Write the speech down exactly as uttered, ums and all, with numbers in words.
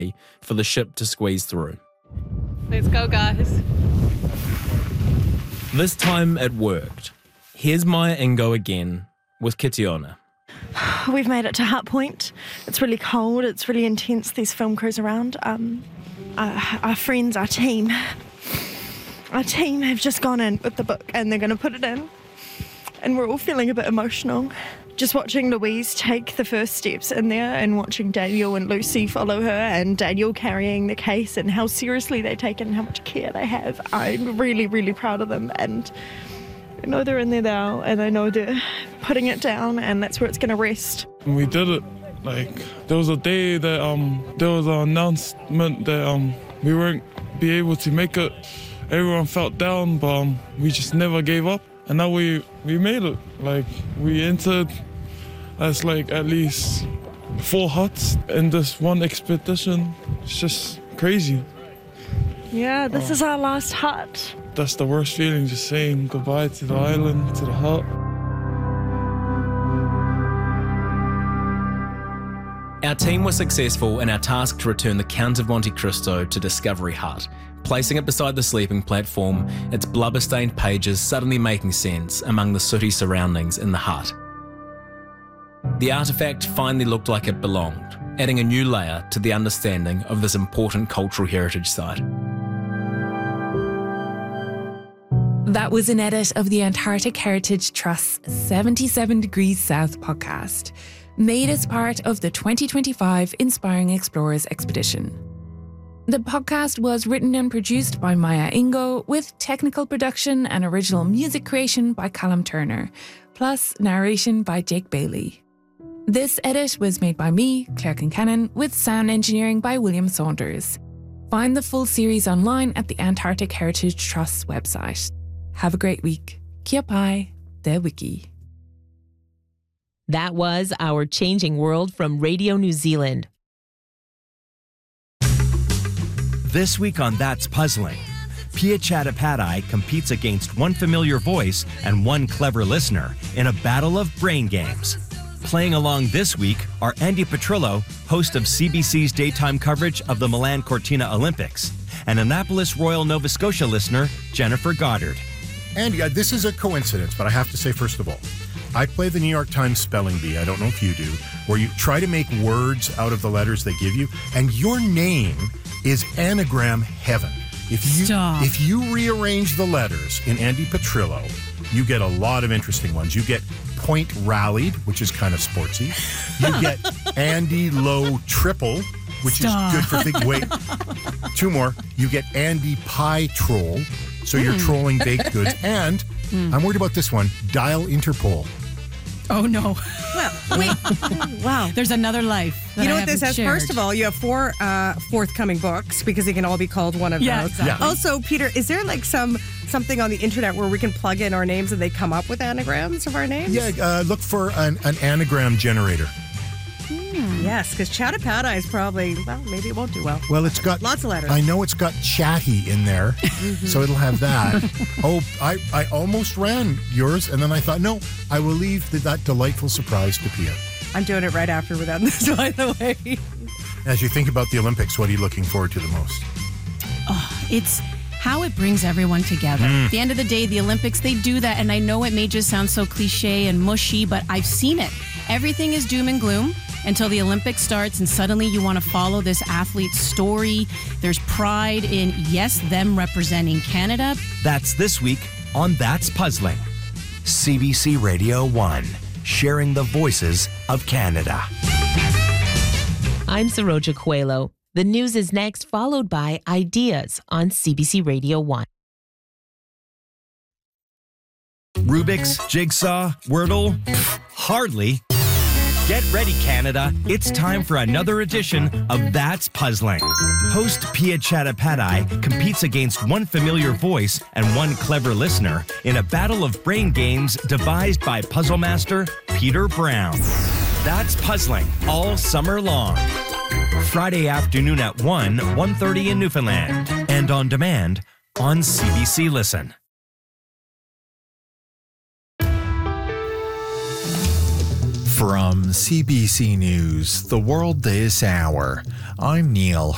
for the ship to squeeze through. Let's go, guys. This time it worked. Here's Maya Ingo again with Kitiona. We've made it to Heart Point. It's really cold. It's really intense, these film crews around. Um, uh, our friends, our team, our team have just gone in with the book and they're going to put it in. And we're all feeling a bit emotional. Just watching Louise take the first steps in there and watching Daniel and Lucy follow her and Daniel carrying the case and how seriously they take it and how much care they have. I'm really, really proud of them. And I know they're in there now, and I know they're putting it down, and that's where it's going to rest. We did it. Like, there was a day that um there was an announcement that um we weren't be able to make it. Everyone felt down, but um, we just never gave up, and now we we made it. Like, we entered as like at least four huts in this one expedition. It's just crazy. Yeah, this oh. is our last hut. That's the worst feeling, just saying goodbye to the island, to the hut. Our team was successful in our task to return the Count of Monte Cristo to Discovery Hut, placing it beside the sleeping platform, its blubber-stained pages suddenly making sense among the sooty surroundings in the hut. The artefact finally looked like it belonged, adding a new layer to the understanding of this important cultural heritage site. That was an edit of the Antarctic Heritage Trust's seventy-seven Degrees South podcast, made as part of the twenty twenty-five Inspiring Explorers expedition. The podcast was written and produced by Maya Ingo, with technical production and original music creation by Callum Turner, plus narration by Jake Bailey. This edit was made by me, Claire Kincannon, with sound engineering by William Saunders. Find the full series online at the Antarctic Heritage Trust's website. Have a great week. Kia pai, te wiki. That was Our Changing World from Radio New Zealand. This week on That's Puzzling, Pia Chattopadhyay competes against one familiar voice and one clever listener in a battle of brain games. Playing along this week are Andy Petrillo, host of C B C's daytime coverage of the Milan Cortina Olympics, and Annapolis Royal Nova Scotia listener Jennifer Goddard. Andy, uh, this is a coincidence, but I have to say, first of all, I play the New York Times spelling bee, I don't know if you do, where you try to make words out of the letters they give you, and your name is anagram heaven. If you Stop. if you rearrange the letters in Andy Petrillo, you get a lot of interesting ones. You get Point Rallied, which is kind of sportsy. You get Andy Low Triple, which Stop. is good for big weight. Two more. You get Andy Pie Troll, so you're trolling baked goods. And I'm worried about this one, Dial Interpol. Oh, no. Well, wait. Wow. There's another life that You know I what this haven't has? shared. First of all, you have four uh, forthcoming books because they can all be called one of Yeah, those. exactly. Also, Peter, is there like some something on the internet where we can plug in our names and they come up with anagrams of our names? Yeah, uh, look for an, an anagram generator. Yes, because Chattopadhyay is probably, well, maybe it won't do well. Well, it's got Lots of letters. I know it's got chatty in there, so it'll have that. Oh, I, I almost ran yours, and then I thought, no, I will leave the, that delightful surprise to Pia. I'm doing it right after we're done this, by the way. As you think about the Olympics, what are you looking forward to the most? Oh, it's how it brings everyone together. Mm. At the end of the day, the Olympics, they do that, and I know it may just sound so cliche and mushy, but I've seen it. Everything is doom and gloom until the Olympics starts, and suddenly you want to follow this athlete's story. There's pride in, yes, them representing Canada. That's this week on That's Puzzling. C B C Radio one, sharing the voices of Canada. I'm Saroja Coelho. The news is next, followed by Ideas on C B C Radio one. Rubik's, Jigsaw, Wordle? Pfft, hardly. Get ready, Canada. It's time for another edition of That's Puzzling. Host Pia Chattopadhyay competes against one familiar voice and one clever listener in a battle of brain games devised by puzzle master Peter Brown. That's Puzzling all summer long. Friday afternoon at one, one thirty in Newfoundland, and on demand on C B C Listen. From C B C News, The World This Hour, I'm Neil